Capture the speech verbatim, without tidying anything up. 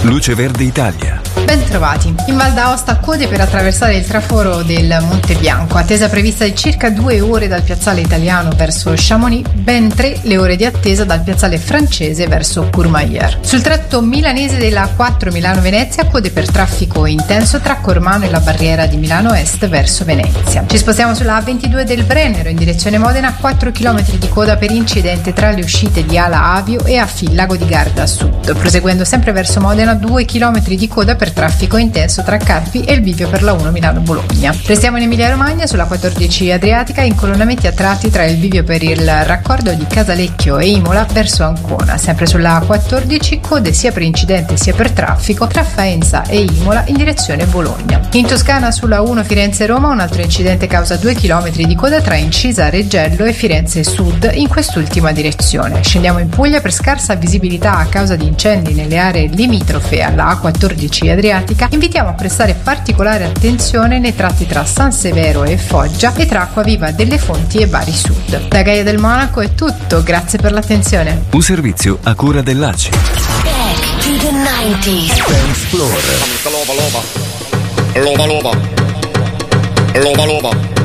Luce Verde Italia. Ben trovati. In Val d'Aosta code per attraversare il traforo del Monte Bianco, attesa prevista di circa due ore dal piazzale italiano verso Chamonix, ben tre le ore di attesa dal piazzale francese verso Courmayeur. Sul tratto milanese della A quattro Milano-Venezia code per traffico intenso tra Cormano e la barriera di Milano Est verso Venezia. Ci spostiamo sulla A ventidue del Brennero in direzione Modena, quattro chilometri di coda per incidente tra le uscite di Ala Avio e Affil Lago di Garda Sud. Proseguendo sempre verso Modena, due chilometri di coda per traffico intenso tra Carpi e il bivio per la uno Milano-Bologna. Restiamo in Emilia-Romagna sulla quattordici Adriatica, incolonnamenti a tratti tra il bivio per il raccordo di Casalecchio e Imola verso Ancona. Sempre sulla A quattordici code sia per incidente sia per traffico tra Faenza e Imola in direzione Bologna. In Toscana sulla uno Firenze-Roma un altro incidente causa due chilometri di coda tra Incisa Reggello e Firenze Sud in quest'ultima direzione. Scendiamo in Puglia per scarsa visibilità a causa di incendi nelle aree limitrofe alla A quattordici Adriatica. Invitiamo a prestare particolare attenzione nei tratti tra San Severo e Foggia e tra Acquaviva delle Fonti e Bari Sud. Da Gaia del Monaco è tutto, grazie per l'attenzione. Un servizio a cura dell'A C I. Back to the nineties. Dance Floor. Loba loba. Loba loba. Loba loba.